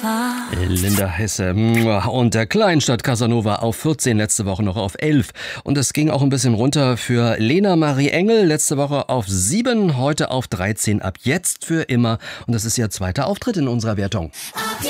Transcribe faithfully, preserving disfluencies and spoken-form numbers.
Casanova. Linda Hesse und der Kleinstadt Casanova auf vierzehn, letzte Woche noch auf elf. Und es ging auch ein bisschen runter für Lena Marie Engel, letzte Woche auf sieben, heute auf dreizehn, ab jetzt für immer. Und das ist ihr zweiter Auftritt in unserer Wertung.